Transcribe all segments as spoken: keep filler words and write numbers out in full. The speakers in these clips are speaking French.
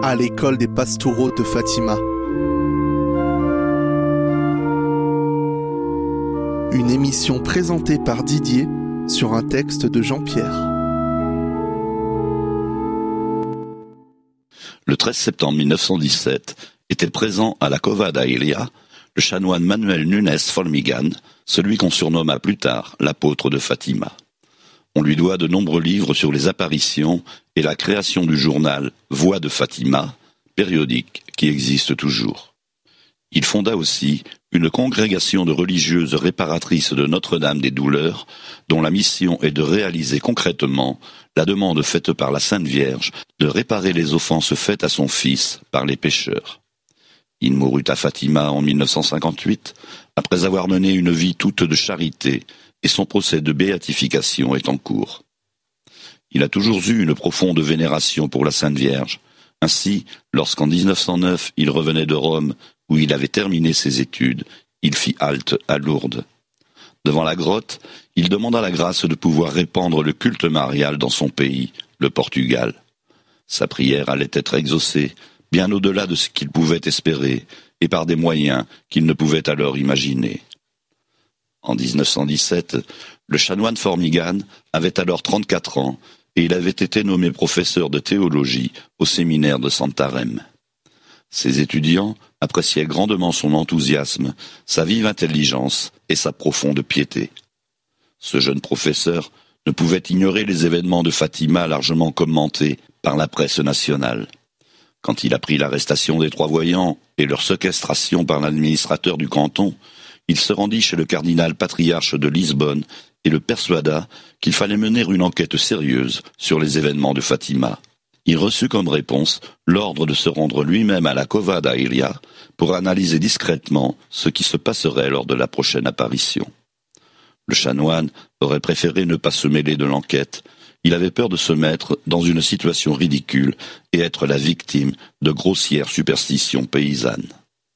à l'école des pastoraux de Fatima. Une émission présentée par Didier sur un texte de Jean-Pierre. Le treize septembre mille neuf cent dix-sept était présent à la Cova da Ilia le chanoine Manuel Nunes Formigan, celui qu'on surnomma plus tard l'apôtre de Fatima. On lui doit de nombreux livres sur les apparitions et la création du journal Voix de Fatima, périodique qui existe toujours. Il fonda aussi une congrégation de religieuses réparatrices de Notre-Dame des Douleurs, dont la mission est de réaliser concrètement la demande faite par la Sainte Vierge de réparer les offenses faites à son fils par les pécheurs. Il mourut à Fatima en mille neuf cent cinquante-huit, après avoir mené une vie toute de charité, et son procès de béatification est en cours. Il a toujours eu une profonde vénération pour la Sainte Vierge. Ainsi, lorsqu'en dix-neuf cent neuf il revenait de Rome, où il avait terminé ses études, il fit halte à Lourdes. Devant la grotte, il demanda la grâce de pouvoir répandre le culte marial dans son pays, le Portugal. Sa prière allait être exaucée, bien au-delà de ce qu'il pouvait espérer, et par des moyens qu'il ne pouvait alors imaginer. En dix-neuf cent dix-sept, le chanoine Formigan avait alors trente-quatre ans, et il avait été nommé professeur de théologie au séminaire de Santarém. Ses étudiants appréciaient grandement son enthousiasme, sa vive intelligence et sa profonde piété. Ce jeune professeur ne pouvait ignorer les événements de Fatima largement commentés par la presse nationale. Quand il apprit l'arrestation des trois voyants et leur séquestration par l'administrateur du canton, il se rendit chez le cardinal patriarche de Lisbonne et le persuada qu'il fallait mener une enquête sérieuse sur les événements de Fatima. Il reçut comme réponse l'ordre de se rendre lui-même à la Cova da Ilia pour analyser discrètement ce qui se passerait lors de la prochaine apparition. Le chanoine aurait préféré ne pas se mêler de l'enquête. Il avait peur de se mettre dans une situation ridicule et être la victime de grossières superstitions paysannes.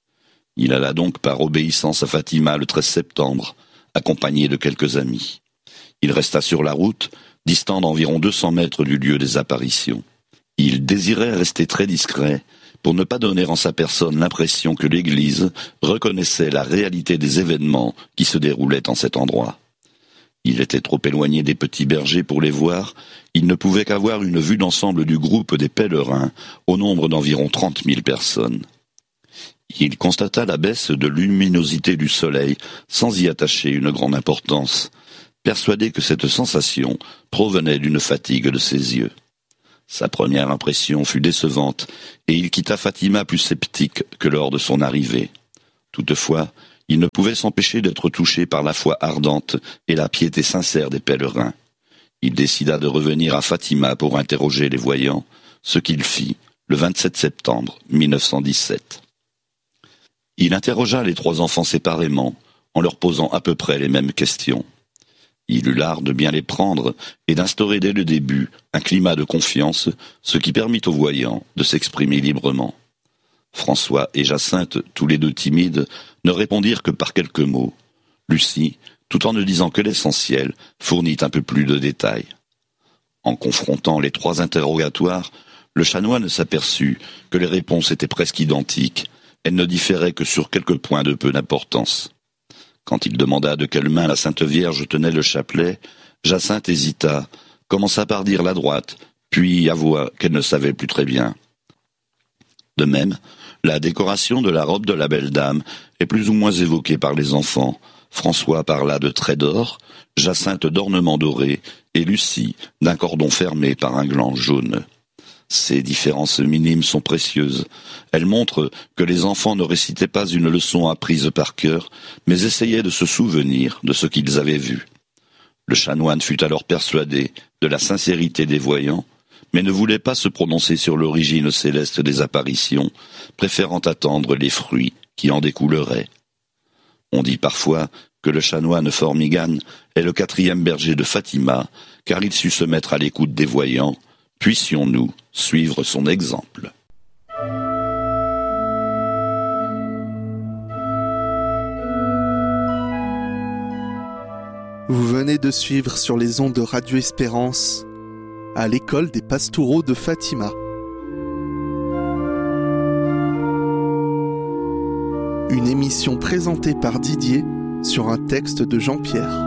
Il alla donc par obéissance à Fatima le treize septembre, accompagné de quelques amis. Il resta sur la route, distant d'environ deux cents mètres du lieu des apparitions. Il désirait rester très discret pour ne pas donner en sa personne l'impression que l'Église reconnaissait la réalité des événements qui se déroulaient en cet endroit. Il était trop éloigné des petits bergers pour les voir, il ne pouvait qu'avoir une vue d'ensemble du groupe des pèlerins, au nombre d'environ trente mille personnes. Il constata la baisse de luminosité du soleil sans y attacher une grande importance, persuadé que cette sensation provenait d'une fatigue de ses yeux. Sa première impression fut décevante, et il quitta Fatima plus sceptique que lors de son arrivée. Toutefois, il ne pouvait s'empêcher d'être touché par la foi ardente et la piété sincère des pèlerins. Il décida de revenir à Fatima pour interroger les voyants, ce qu'il fit le vingt-sept septembre mille neuf cent dix-sept. Il interrogea les trois enfants séparément, en leur posant à peu près les mêmes questions. Il eut l'art de bien les prendre et d'instaurer dès le début un climat de confiance, ce qui permit aux voyants de s'exprimer librement. François et Jacinthe, tous les deux timides, ne répondirent que par quelques mots. Lucie, tout en ne disant que l'essentiel, fournit un peu plus de détails. En confrontant les trois interrogatoires, le chanoine s'aperçut que les réponses étaient presque identiques. Elles ne différaient que sur quelques points de peu d'importance. Quand il demanda de quelle main la Sainte Vierge tenait le chapelet, Jacinthe hésita, commença par dire la droite, puis avoua qu'elle ne savait plus très bien. De même, la décoration de la robe de la belle dame est plus ou moins évoquée par les enfants. François parla de traits d'or, Jacinthe d'ornements dorés et Lucie d'un cordon fermé par un gland jaune. Ces différences minimes sont précieuses. Elles montrent que les enfants ne récitaient pas une leçon apprise par cœur, mais essayaient de se souvenir de ce qu'ils avaient vu. Le chanoine fut alors persuadé de la sincérité des voyants, mais ne voulait pas se prononcer sur l'origine céleste des apparitions, préférant attendre les fruits qui en découleraient. On dit parfois que le chanoine Formigan est le quatrième berger de Fatima, car il sut se mettre à l'écoute des voyants. Puissions-nous suivre son exemple. Vous venez de suivre sur les ondes de Radio Espérance à l'école des pastoraux de Fatima. Une émission présentée par Didier sur un texte de Jean-Pierre.